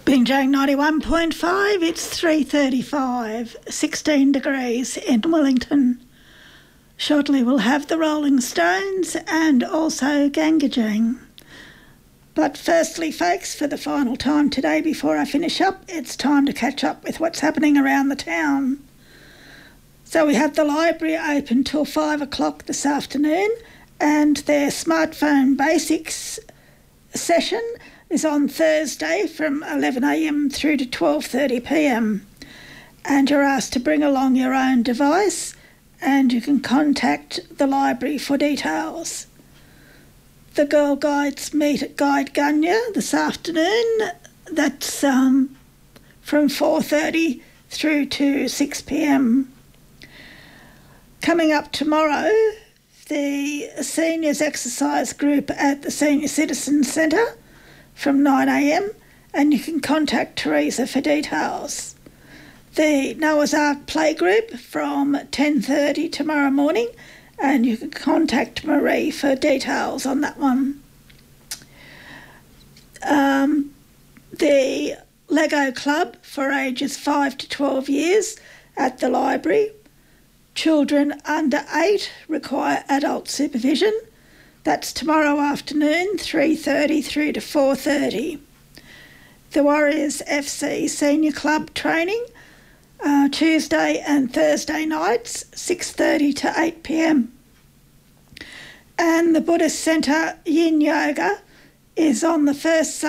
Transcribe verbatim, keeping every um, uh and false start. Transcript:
Binjang ninety-one point five, it's three thirty-five, sixteen degrees in Wellington. Shortly we'll have the Rolling Stones and also Gangajang. But firstly, folks, for the final time today before I finish up, it's time to catch up with what's happening around the town. So we have the library open till five o'clock this afternoon, and their smartphone basics session is on Thursday from eleven a m through to twelve thirty p m. And you're asked to bring along your own device, and you can contact the library for details. The Girl Guides meet at Guide Gunya this afternoon. That's um, from four thirty through to six p m. Coming up tomorrow, the seniors exercise group at the Senior Citizens Centre from nine a m, and you can contact Teresa for details. The Noah's Ark playgroup from ten thirty tomorrow morning, and you can contact Marie for details on that one. Um, the Lego Club for ages five to twelve years at the library. Children under eight require adult supervision. That's tomorrow afternoon, three thirty through to four thirty. The Warriors F C Senior Club training, uh, Tuesday and Thursday nights, six thirty to eight p m. And the Buddhist Centre Yin Yoga is on the first